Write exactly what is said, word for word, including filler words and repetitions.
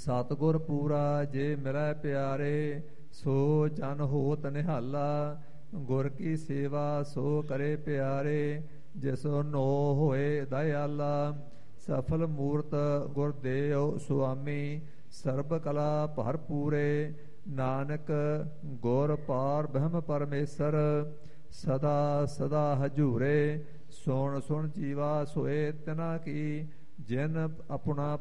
ਸਤਿਗੁਰ ਪੂਰਾ ਜੇ ਮਿਲੈ ਪਿਆਰੇ, ਸੋ ਜਨ ਹੋਤ ਨਿਹਾਲਾ। ਗੁਰ ਕੀ ਸੇਵਾ ਸੋ ਕਰੇ ਪਿਆਰੇ, ਜਿਸੋ ਨੋ ਹੋਏ ਦਇਆਲਾ। ਸਫਲ ਮੂਰਤ ਗੁਰ ਦੇਉ ਸੁਆਮੀ, ਸਰਬ ਕਲਾ ਭਰਪੂਰੇ। ਨਾਨਕ ਗੁਰ ਪਾਰ ਬ੍ਰਹਮ ਪਰਮੇਸ਼ਰ, ਸਦਾ ਸਦਾ ਹਜੂਰੇ। ਸੁਣ ਸੁਣ ਜੀਵਾ ਸੋਏ ਤਿਨਾ ਕੀ, ਜਿਨ ਆਪਣਾ